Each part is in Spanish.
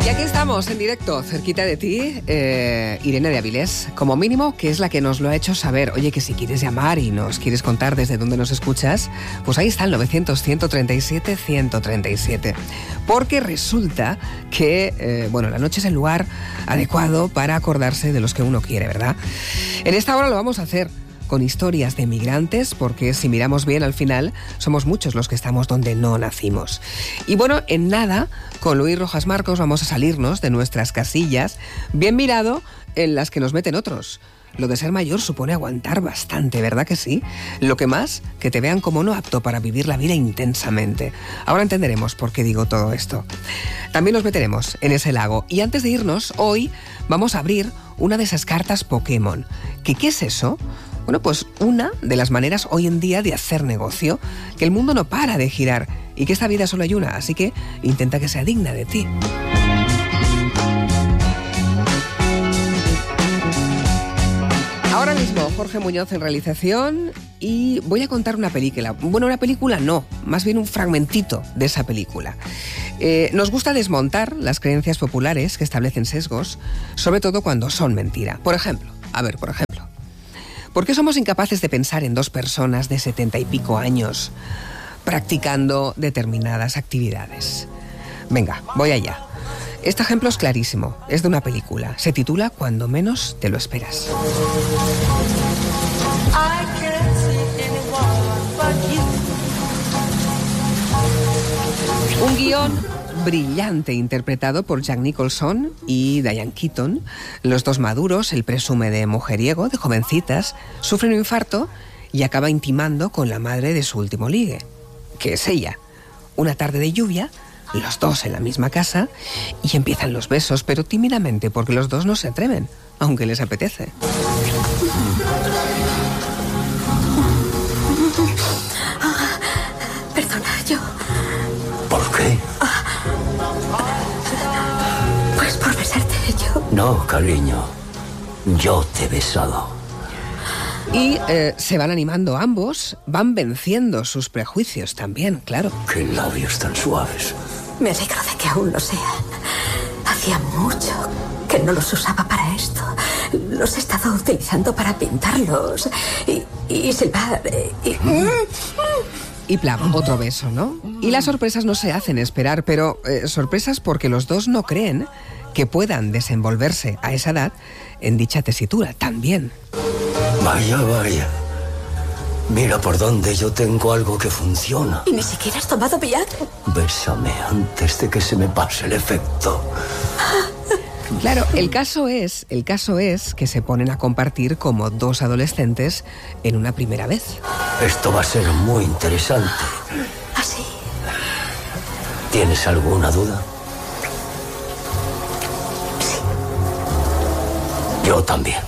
Y aquí estamos, en directo, cerquita de ti, Irene de Avilés, como mínimo, que es la que nos lo ha hecho saber. Oye, que si quieres llamar y nos quieres contar desde dónde nos escuchas, pues ahí está el 900-137-137. Porque resulta que, la noche es el lugar adecuado para acordarse de los que uno quiere, ¿verdad? En esta hora lo vamos a hacer con historias de migrantes, porque si miramos bien al final somos muchos los que estamos donde no nacimos. Y bueno, en nada, con Luis Rojas Marcos vamos a salirnos de nuestras casillas, bien mirado, en las que nos meten otros. Lo de ser mayor supone aguantar bastante, ¿verdad que sí? Lo que más, que te vean como no apto para vivir la vida intensamente. Ahora entenderemos por qué digo todo esto. También nos meteremos en ese lago. Y antes de irnos, hoy vamos a abrir una de esas cartas Pokémon. ¿Qué es eso? Bueno, pues una de las maneras hoy en día de hacer negocio, que el mundo no para de girar y que esta vida solo hay una, así que intenta que sea digna de ti. Ahora mismo Jorge Muñoz en realización y voy a contar una película. Bueno, una película no, más bien un fragmentito de esa película. Nos gusta desmontar las creencias populares que establecen sesgos, sobre todo cuando son mentira. Por ejemplo, ¿por qué somos incapaces de pensar en dos personas de 70 y pico años practicando determinadas actividades? Venga, voy allá. Este ejemplo es clarísimo, es de una película. Se titula Cuando menos te lo esperas. Un guión brillante interpretado por Jack Nicholson y Diane Keaton. Los dos maduros, el presume de mujeriego, de jovencitas, sufre un infarto y acaba intimando con la madre de su último ligue, que es ella. Una tarde de lluvia, los dos en la misma casa, y empiezan los besos, pero tímidamente, porque los dos no se atreven, aunque les apetece. Perdona, yo... ¿Por qué? Pues por besarte, yo... No, cariño. Yo te he besado. Y se van animando ambos, van venciendo sus prejuicios también, claro. Qué labios tan suaves. Me alegro de que aún lo sean. Hacía mucho que no los usaba para esto. Los he estado utilizando para pintarlos y silbar. Y plam, otro beso, ¿no? Y las sorpresas no se hacen esperar, pero sorpresas porque los dos no creen que puedan desenvolverse a esa edad en dicha tesitura también. Vaya, vaya. Mira por dónde yo tengo algo que funciona. ¿Y ni siquiera has tomado Viagra? Bésame antes de que se me pase el efecto. Claro, el caso es que se ponen a compartir como dos adolescentes en una primera vez. Esto va a ser muy interesante. ¿Ah, sí? ¿Tienes alguna duda? Sí. Yo también.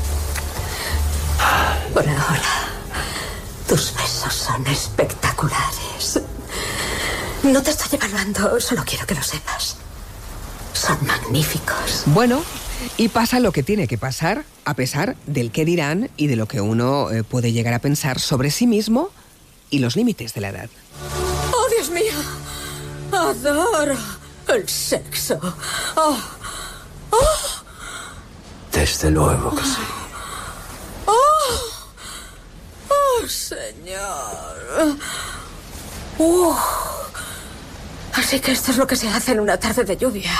Por ahora, tus besos son espectaculares. No te estoy evaluando, solo quiero que lo sepas. Son magníficos. Bueno, y pasa lo que tiene que pasar, a pesar del qué dirán y de lo que uno puede llegar a pensar sobre sí mismo y los límites de la edad. ¡Oh, Dios mío! Adoro el sexo. ¡Oh! ¡Oh! Desde luego que sí. ¡Oh! ¡Oh, señor! Así que esto es lo que se hace en una tarde de lluvia.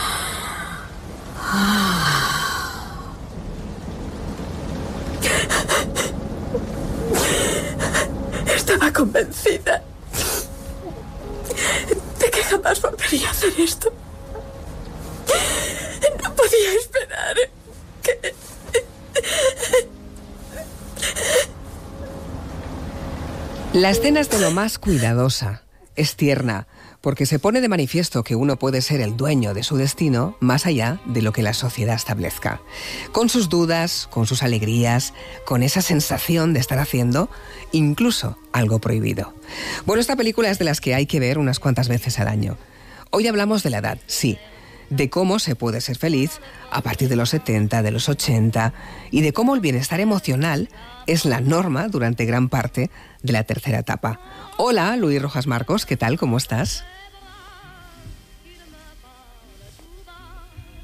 Estaba convencida de que jamás volvería a hacer esto. No podía esperar que... La escena es de lo más cuidadosa, es tierna, porque se pone de manifiesto que uno puede ser el dueño de su destino más allá de lo que la sociedad establezca. Con sus dudas, con sus alegrías, con esa sensación de estar haciendo incluso algo prohibido. Bueno, esta película es de las que hay que ver unas cuantas veces al año. Hoy hablamos de la edad, sí, de cómo se puede ser feliz a partir de los 70, de los 80, y de cómo el bienestar emocional es la norma durante gran parte de la tercera etapa. Hola, Luis Rojas Marcos, ¿qué tal? ¿Cómo estás?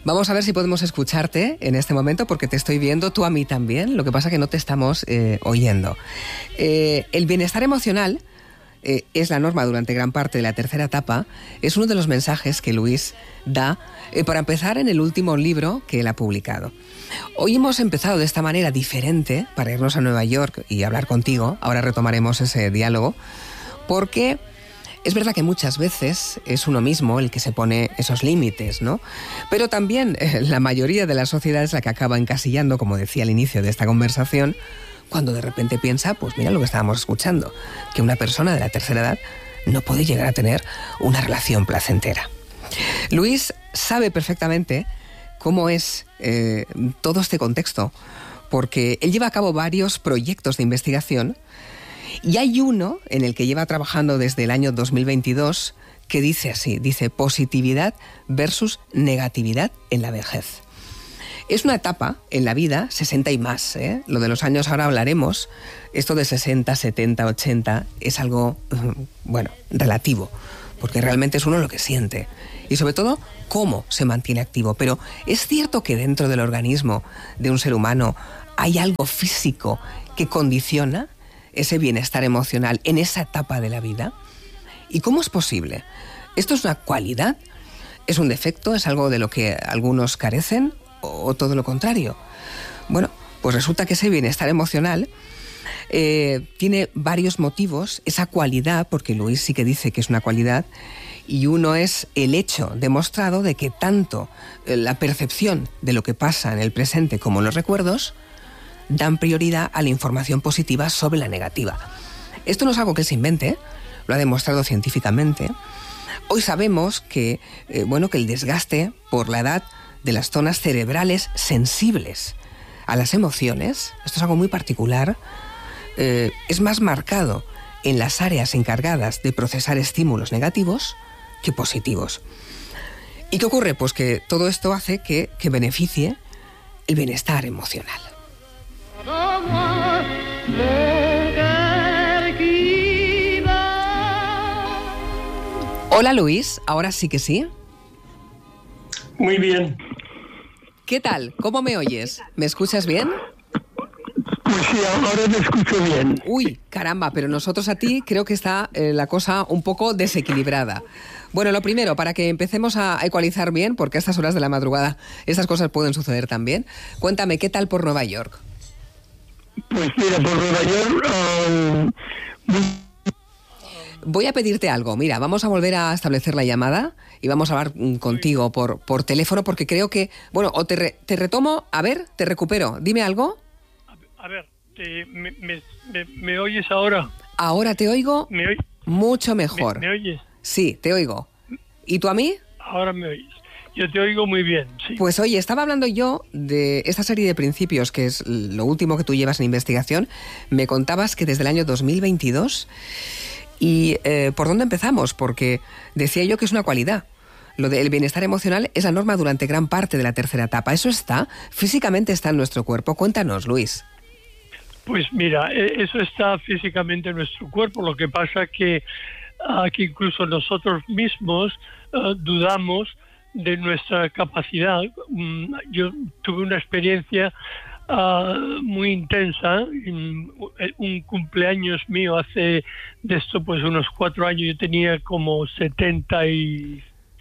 Vamos a ver si podemos escucharte en este momento, porque te estoy viendo, tú a mí también, lo que pasa que no te estamos oyendo. El bienestar emocional es la norma durante gran parte de la tercera etapa, es uno de los mensajes que Luis da para empezar en el último libro que él ha publicado. Hoy hemos empezado de esta manera diferente para irnos a Nueva York y hablar contigo, ahora retomaremos ese diálogo, porque es verdad que muchas veces es uno mismo el que se pone esos límites, ¿no? Pero también la mayoría de la sociedad es la que acaba encasillando, como decía al inicio de esta conversación, cuando de repente piensa, pues mira lo que estábamos escuchando, que una persona de la tercera edad no puede llegar a tener una relación placentera. Luis sabe perfectamente cómo es todo este contexto, porque él lleva a cabo varios proyectos de investigación y hay uno en el que lleva trabajando desde el año 2022 que dice así, dice positividad versus negatividad en la vejez. Es una etapa en la vida, 60 y más, ¿eh? Lo de los años ahora hablaremos, esto de 60, 70, 80 es algo, bueno, relativo, porque realmente es uno lo que siente y sobre todo cómo se mantiene activo. Pero es cierto que dentro del organismo de un ser humano hay algo físico que condiciona ese bienestar emocional en esa etapa de la vida. ¿Y cómo es posible? ¿Esto es una cualidad? ¿Es un defecto? ¿Es algo de lo que algunos carecen? ¿O todo lo contrario? Bueno, pues resulta que ese bienestar emocional tiene varios motivos, esa cualidad, porque Luis sí que dice que es una cualidad, y uno es el hecho demostrado de que tanto la percepción de lo que pasa en el presente como los recuerdos dan prioridad a la información positiva sobre la negativa. Esto no es algo que se invente, lo ha demostrado científicamente. Hoy sabemos que, que el desgaste por la edad de las zonas cerebrales sensibles a las emociones, esto es algo muy particular, es más marcado en las áreas encargadas de procesar estímulos negativos que positivos. ¿Y qué ocurre? Pues que todo esto hace que beneficie el bienestar emocional. Hola Luis, ahora sí que sí. Muy bien. ¿Qué tal? ¿Cómo me oyes? ¿Me escuchas bien? Pues sí, ahora me escucho bien. Uy, caramba, pero nosotros a ti creo que está la cosa un poco desequilibrada. Bueno, lo primero, para que empecemos a ecualizar bien, porque a estas horas de la madrugada estas cosas pueden suceder también, cuéntame, ¿qué tal por Nueva York? Pues mira, por Nueva York... Voy a pedirte algo. Mira, vamos a volver a establecer la llamada y vamos a hablar contigo por teléfono, porque creo que... Bueno, o te retomo, a ver, te recupero. Dime algo. A ver, ¿me oyes ahora? Ahora te oigo mucho mejor. ¿Me oyes? Sí, te oigo. ¿Y tú a mí? Ahora me oyes. Yo te oigo muy bien, sí. Pues oye, estaba hablando yo de esta serie de principios, que es lo último que tú llevas en investigación. Me contabas que desde el año 2022... ¿Y por dónde empezamos? Porque decía yo que es una cualidad. Lo del bienestar emocional es la norma durante gran parte de la tercera etapa. ¿Eso está? ¿Físicamente está en nuestro cuerpo? Cuéntanos, Luis. Pues mira, eso está físicamente en nuestro cuerpo. Lo que pasa que incluso nosotros mismos dudamos de nuestra capacidad. Yo tuve una experiencia muy intensa, un cumpleaños mío hace de esto pues unos 4 años, yo tenía como 76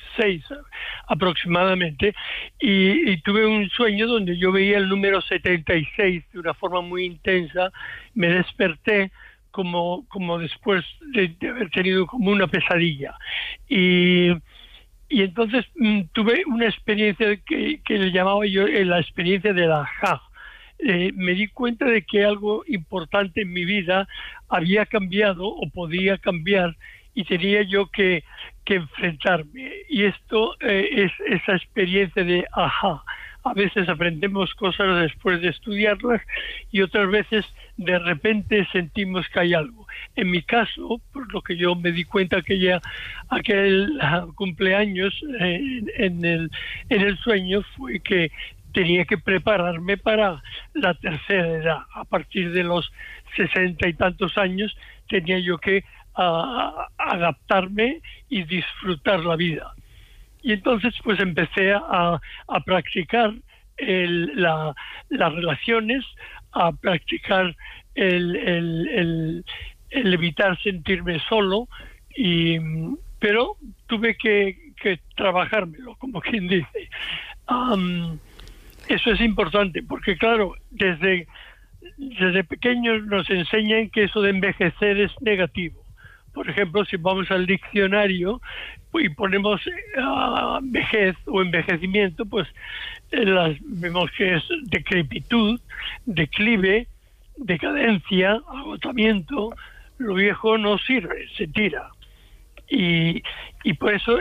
aproximadamente, y tuve un sueño donde yo veía el número 76 de una forma muy intensa. Me desperté como después de haber tenido como una pesadilla, y entonces tuve una experiencia que le llamaba yo la experiencia del ajá. Me di cuenta de que algo importante en mi vida había cambiado o podía cambiar y tenía yo que enfrentarme. Y esto es esa experiencia de ajá. A veces aprendemos cosas después de estudiarlas y otras veces de repente sentimos que hay algo. En mi caso, por lo que yo me di cuenta que aquel cumpleaños en el sueño fue que tenía que prepararme para la tercera edad. A partir de los 60 y tantos años tenía yo que adaptarme y disfrutar la vida. Y entonces pues empecé a practicar las relaciones, a practicar el evitar sentirme solo, pero tuve que trabajármelo, como quien dice. Eso es importante, porque claro, desde pequeños nos enseñan que eso de envejecer es negativo. Por ejemplo, si vamos al diccionario y ponemos vejez o envejecimiento, pues vemos que es decrepitud, declive, decadencia, agotamiento. Lo viejo no sirve, se tira. Y por eso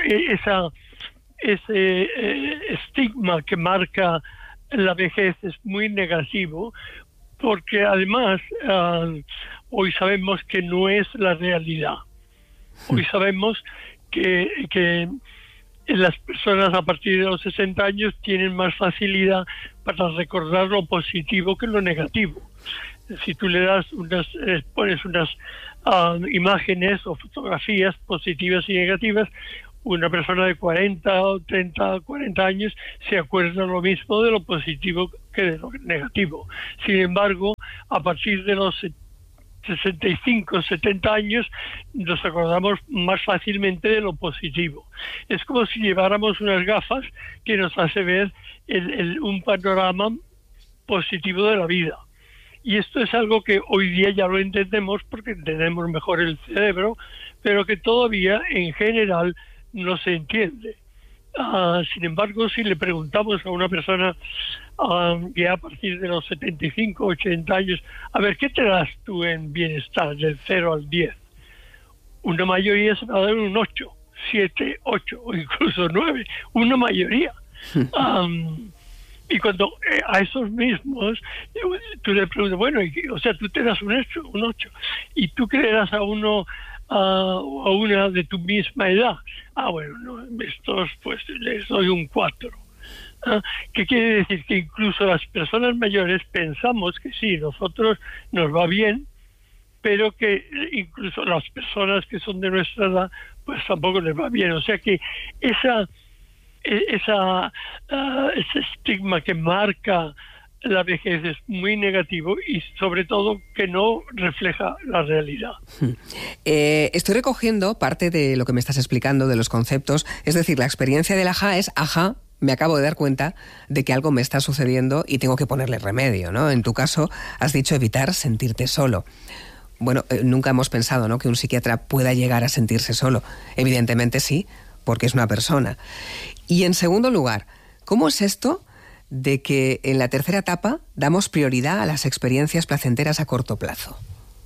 ese estigma que marca la vejez es muy negativo, porque además hoy sabemos que no es la realidad. Hoy sabemos que las personas a partir de los 60 años tienen más facilidad para recordar lo positivo que lo negativo. Si tú le das pones unas imágenes o fotografías positivas y negativas, una persona de 40 o 30, 40 años se acuerda lo mismo de lo positivo que de lo negativo. Sin embargo, a partir de los 65, 70 años nos acordamos más fácilmente de lo positivo. Es como si lleváramos unas gafas que nos hace ver un panorama positivo de la vida. Y esto es algo que hoy día ya lo entendemos porque entendemos mejor el cerebro, pero que todavía en general no se entiende. Sin embargo, si le preguntamos a una persona que a partir de los 75, 80 años, a ver, ¿qué te das tú en bienestar del 0 al 10? Una mayoría se va a dar un 8, 7, 8 o incluso 9, una mayoría. Y cuando a esos mismos tú le preguntas, bueno, o sea, tú te das un 8, y tú creerás a uno a una de tu misma edad. Bueno, no, estos pues les doy un 4. ¿Qué quiere decir? Que incluso las personas mayores pensamos que sí, nosotros nos va bien, pero que incluso las personas que son de nuestra edad pues tampoco les va bien. O sea que ese estigma que marca la vejez es muy negativo y sobre todo que no refleja la realidad. Estoy recogiendo parte de lo que me estás explicando, de los conceptos, es decir, la experiencia del ajá es ajá, me acabo de dar cuenta de que algo me está sucediendo y tengo que ponerle remedio, ¿no? En tu caso has dicho evitar sentirte solo. Bueno, nunca hemos pensado, ¿no?, que un psiquiatra pueda llegar a sentirse solo. Evidentemente sí, porque es una persona. Y en segundo lugar, ¿cómo es esto de que en la tercera etapa damos prioridad a las experiencias placenteras a corto plazo?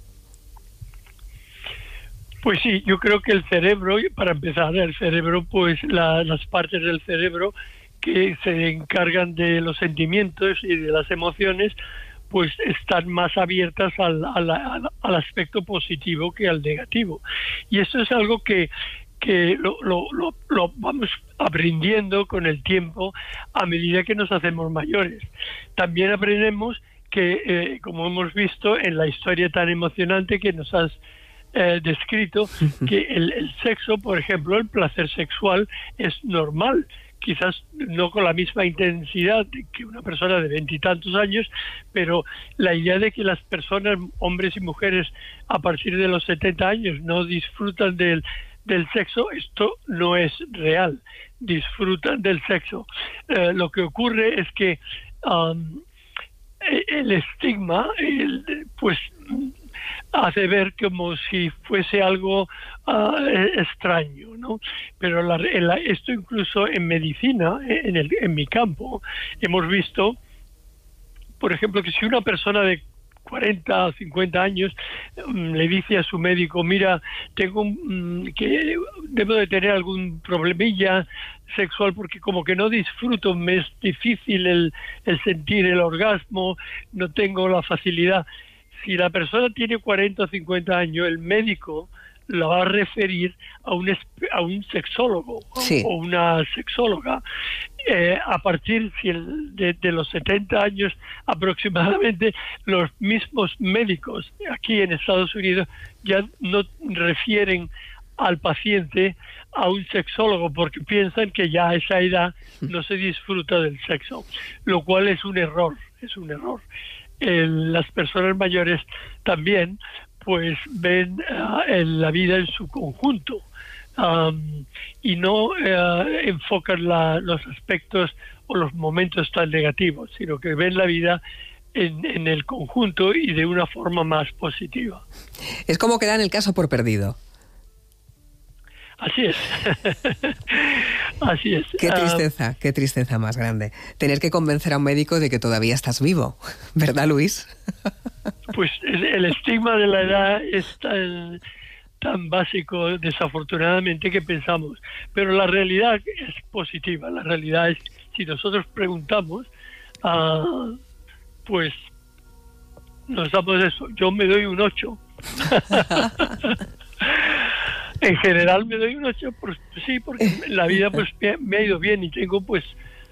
Pues sí, yo creo que el cerebro, para empezar, pues las partes del cerebro que se encargan de los sentimientos y de las emociones, pues están más abiertas al aspecto positivo que al negativo. Y eso es algo que lo vamos aprendiendo con el tiempo a medida que nos hacemos mayores. También aprendemos que, como hemos visto en la historia tan emocionante que nos has descrito, que el sexo, por ejemplo, el placer sexual es normal. Quizás no con la misma intensidad que una persona de 20 y tantos años, pero la idea de que las personas, hombres y mujeres, a partir de los 70 años no disfrutan del sexo, esto no es real. Disfrutan del sexo. Lo que ocurre es que el estigma pues hace ver como si fuese algo extraño, ¿no? Pero esto incluso en medicina, en mi campo, hemos visto, por ejemplo, que si una persona de 40 o 50 años le dice a su médico, mira, tengo que debo de tener algún problemilla sexual porque como que no disfruto, me es difícil el sentir el orgasmo, no tengo la facilidad. Si la persona tiene 40 o 50 años, el médico la va a referir a un sexólogo, sí, o una sexóloga. A partir de los 70 años aproximadamente, los mismos médicos aquí en Estados Unidos ya no refieren al paciente a un sexólogo porque piensan que ya a esa edad no se disfruta del sexo, lo cual es un error, Las personas mayores también pues ven la vida en su conjunto y no enfocan los aspectos o los momentos tan negativos, sino que ven la vida en el conjunto y de una forma más positiva. Es como que dan el caso por perdido. Así es. Así es. Qué tristeza más grande. Tener que convencer a un médico de que todavía estás vivo, ¿verdad, Luis? Pues el estigma de la edad es tan básico, desafortunadamente, que pensamos. Pero la realidad es positiva. La realidad es, si nosotros preguntamos, pues nos damos eso. Yo me doy un 8. En general me doy un 8, pues, sí, porque la vida pues me ha ido bien y tengo pues...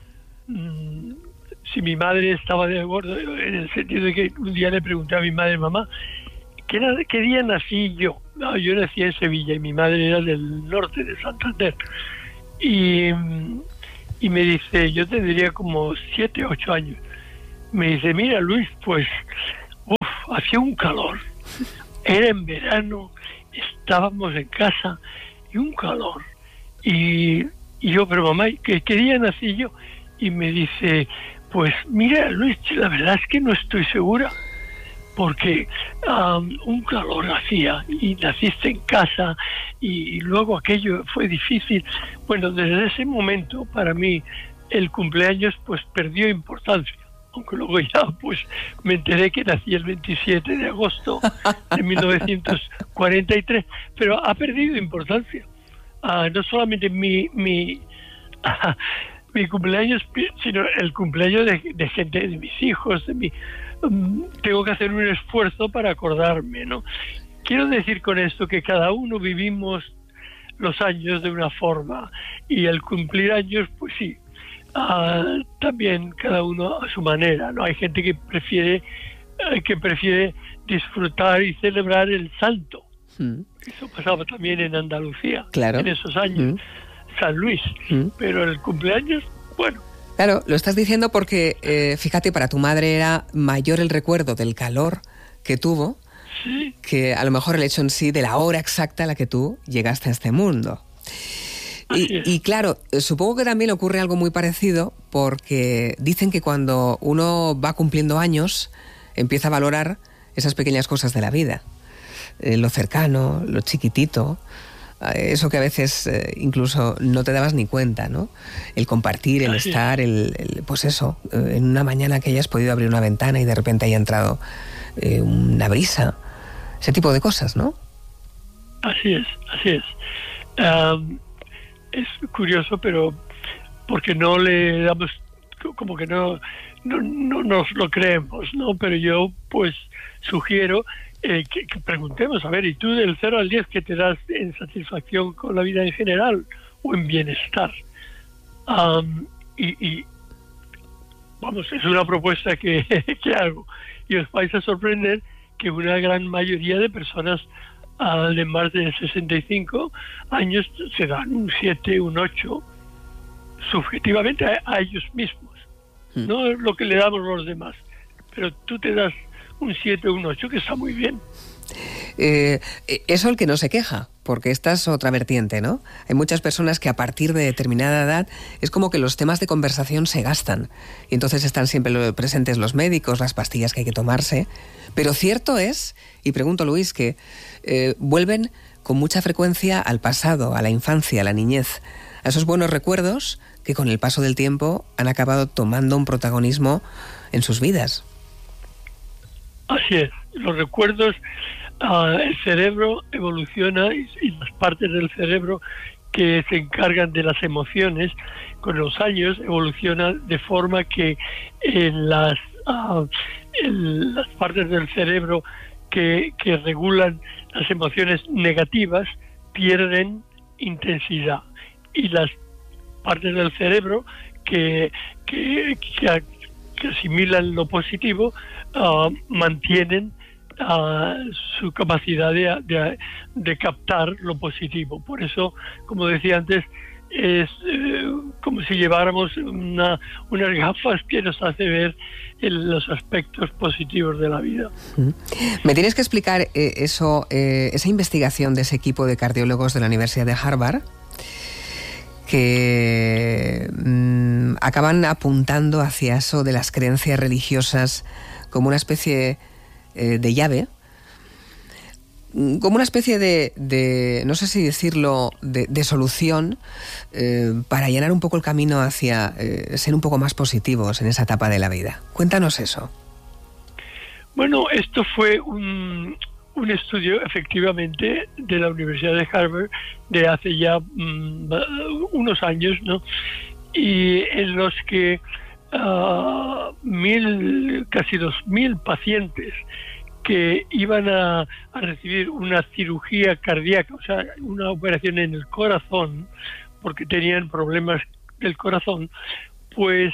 si mi madre estaba de acuerdo, en el sentido de que un día le pregunté a mi madre, mamá, ¿qué día nací yo? No, yo nací en Sevilla y mi madre era del norte de Santander. Y me dice, yo tendría como 7, 8 años. Me dice, mira Luis, pues hacía un calor, era en verano, estábamos en casa y un calor. Y yo, pero mamá, ¿qué día nací yo? Y me dice, pues mira Luis, la verdad es que no estoy segura, porque un calor hacía y naciste en casa y luego aquello fue difícil. Bueno, desde ese momento para mí el cumpleaños pues perdió importancia, aunque luego ya pues me enteré que nací el 27 de agosto de 1943, pero ha perdido importancia. No solamente mi cumpleaños, sino el cumpleaños de gente, de mis hijos, tengo que hacer un esfuerzo para acordarme, ¿no? Quiero decir con esto que cada uno vivimos los años de una forma y el cumplir años, pues sí, también cada uno a su manera, ¿no? Hay gente que prefiere disfrutar y celebrar el santo. Eso pasaba también en Andalucía, claro, en esos años. San Luis, pero el cumpleaños, bueno. Claro, lo estás diciendo porque, fíjate, para tu madre era mayor el recuerdo del calor que tuvo, sí, que a lo mejor el hecho en sí de la hora exacta a la que tú llegaste a este mundo. Y claro, supongo que también ocurre algo muy parecido porque dicen que cuando uno va cumpliendo años empieza a valorar esas pequeñas cosas de la vida, lo cercano, lo chiquitito, eso que a veces incluso no te dabas ni cuenta, ¿no? El compartir, el estar, pues eso, en una mañana que hayas podido abrir una ventana y de repente haya entrado una brisa, ese tipo de cosas, ¿no? Así es. Es curioso, pero porque no le damos, como que no nos lo creemos, ¿no? Pero yo pues sugiero que preguntemos, a ver, ¿y tú del 0 al 10 qué te das en satisfacción con la vida en general o en bienestar? Y vamos, es una propuesta que hago y os vais a sorprender que una gran mayoría de personas de más de 65 años se dan un 7, un 8 subjetivamente a ellos mismos, no es lo que le damos los demás, pero tú te das un 7 o un 8, que está muy bien. Eso el que no se queja, porque esta es otra vertiente, ¿no? Hay muchas personas que a partir de determinada edad es como que los temas de conversación se gastan y entonces están siempre presentes los médicos, las pastillas que hay que tomarse, pero cierto es, y pregunto Luis, que vuelven con mucha frecuencia al pasado, a la infancia, a la niñez, a esos buenos recuerdos que con el paso del tiempo han acabado tomando un protagonismo en sus vidas. Así es, los recuerdos, el cerebro evoluciona y las partes del cerebro que se encargan de las emociones con los años evolucionan de forma que en las partes del cerebro que regulan las emociones negativas pierden intensidad y las partes del cerebro que asimilan lo positivo mantienen su capacidad de captar lo positivo. Por eso, como decía antes, es como si lleváramos unas gafas que nos hace ver los aspectos positivos de la vida. Me tienes que explicar esa investigación de ese equipo de cardiólogos de la Universidad de Harvard que acaban apuntando hacia eso de las creencias religiosas como una especie de llave, como una especie de no sé si decirlo, de solución para llenar un poco el camino hacia ser un poco más positivos en esa etapa de la vida. Cuéntanos eso. Bueno, esto fue un estudio efectivamente de la Universidad de Harvard de hace ya unos años, ¿no? Y en los que casi 2.000 pacientes que iban a recibir una cirugía cardíaca, o sea, una operación en el corazón, porque tenían problemas del corazón, pues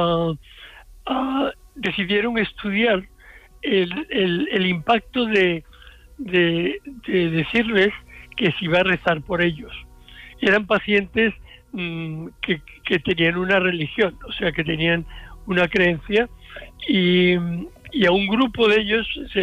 decidieron estudiar el impacto de decirles que se iba a rezar por ellos. Eran pacientes que tenían una religión, o sea, que tenían una creencia, y a un grupo de ellos se